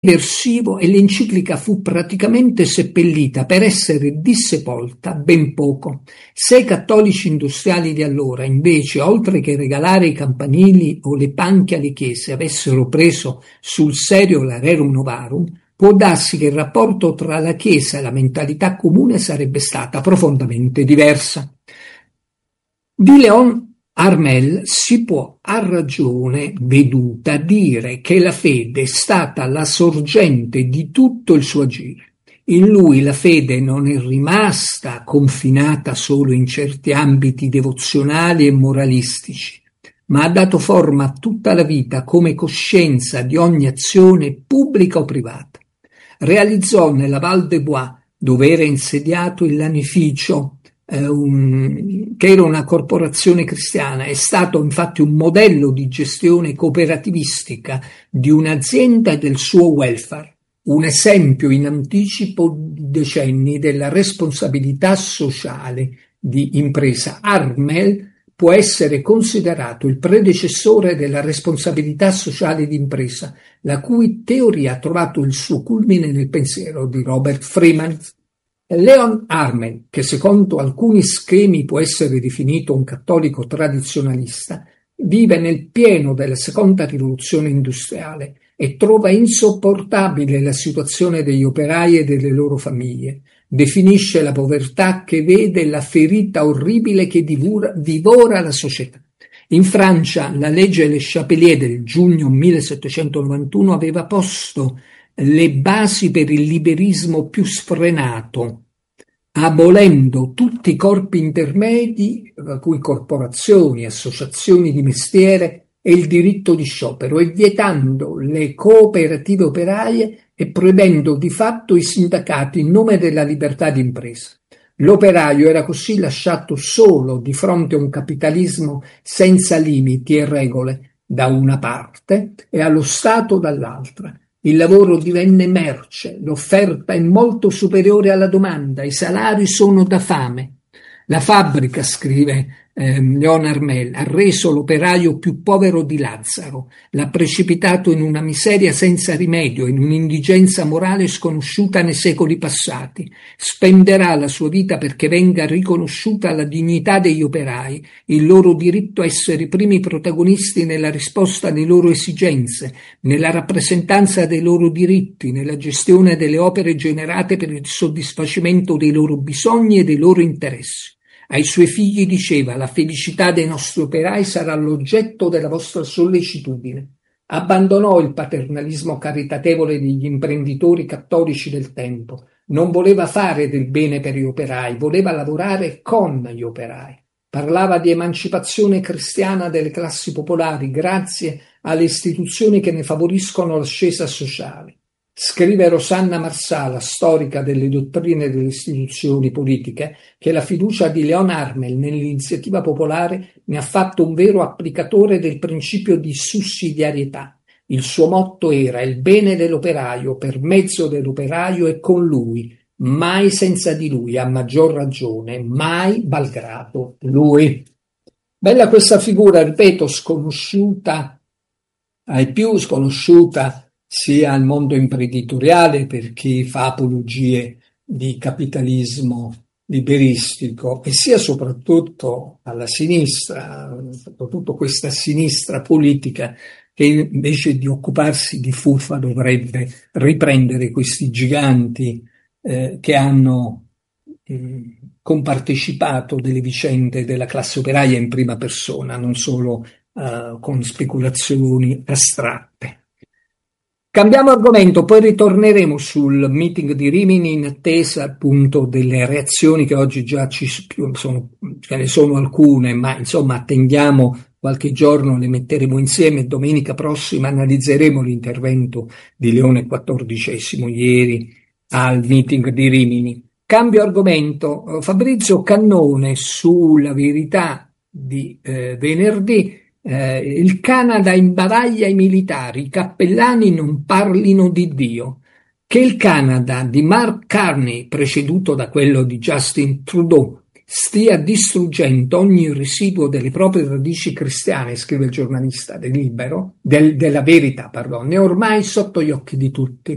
eversivo e l'enciclica fu praticamente seppellita per essere dissepolta ben poco. Se i cattolici industriali di allora, invece, oltre che regalare i campanili o le panche alle chiese, avessero preso sul serio la Rerum Novarum, può darsi che il rapporto tra la Chiesa e la mentalità comune sarebbe stata profondamente diversa. Di Leon Armel si può a ragione veduta dire che la fede è stata la sorgente di tutto il suo agire. In lui la fede non è rimasta confinata solo in certi ambiti devozionali e moralistici, ma ha dato forma a tutta la vita come coscienza di ogni azione pubblica o privata. Realizzò nella Val de Bois, dove era insediato il lanificio, che era una corporazione cristiana, è stato infatti un modello di gestione cooperativistica di un'azienda e del suo welfare, un esempio in anticipo di decenni della responsabilità sociale di impresa. Armel può essere considerato il predecessore della responsabilità sociale di impresa, la cui teoria ha trovato il suo culmine nel pensiero di Robert Freeman. Leon Armel, che secondo alcuni schemi può essere definito un cattolico tradizionalista, vive nel pieno della seconda rivoluzione industriale e trova insopportabile la situazione degli operai e delle loro famiglie. Definisce la povertà che vede la ferita orribile che divora la società. In Francia la legge Le Chapelier del giugno 1791 aveva posto le basi per il liberismo più sfrenato, abolendo tutti i corpi intermedi, tra cui corporazioni, associazioni di mestiere e il diritto di sciopero, e vietando le cooperative operaie e proibendo di fatto i sindacati in nome della libertà di impresa. L'operaio era così lasciato solo di fronte a un capitalismo senza limiti e regole da una parte e allo Stato dall'altra. Il lavoro divenne merce, l'offerta è molto superiore alla domanda, i salari sono da fame. La fabbrica, scrive Leon Armel, ha reso l'operaio più povero di Lazzaro, l'ha precipitato in una miseria senza rimedio, in un'indigenza morale sconosciuta nei secoli passati. Spenderà la sua vita perché venga riconosciuta la dignità degli operai, il loro diritto a essere i primi protagonisti nella risposta alle loro esigenze, nella rappresentanza dei loro diritti, nella gestione delle opere generate per il soddisfacimento dei loro bisogni e dei loro interessi. Ai suoi figli diceva: la felicità dei nostri operai sarà l'oggetto della vostra sollecitudine. Abbandonò il paternalismo caritatevole degli imprenditori cattolici del tempo. Non voleva fare del bene per gli operai, voleva lavorare con gli operai. Parlava di emancipazione cristiana delle classi popolari grazie alle istituzioni che ne favoriscono l'ascesa sociale. Scrive Rosanna Marsala, storica delle dottrine delle istituzioni politiche, che la fiducia di Leon Armel nell'iniziativa popolare ne ha fatto un vero applicatore del principio di sussidiarietà. Il suo motto era il bene dell'operaio per mezzo dell'operaio e con lui, mai senza di lui, a maggior ragione, mai malgrado lui. Bella questa figura, ripeto, sconosciuta, ai più sconosciuta sia al mondo imprenditoriale per chi fa apologie di capitalismo liberistico e sia soprattutto alla sinistra, soprattutto questa sinistra politica che invece di occuparsi di fuffa dovrebbe riprendere questi giganti che hanno compartecipato delle vicende della classe operaia in prima persona, non solo con speculazioni astratte. Cambiamo argomento, poi ritorneremo sul meeting di Rimini in attesa appunto delle reazioni che oggi già ce ne sono alcune, ma insomma attendiamo qualche giorno, le metteremo insieme. Domenica prossima analizzeremo l'intervento di Leone XIV ieri al meeting di Rimini. Cambio argomento, Fabrizio Cannone sulla Verità di venerdì. Il Canada imbaraglia i militari, i cappellani non parlino di Dio. Che il Canada di Mark Carney, preceduto da quello di Justin Trudeau, stia distruggendo ogni residuo delle proprie radici cristiane, scrive il giornalista del Libero, della Verità, è ormai sotto gli occhi di tutti.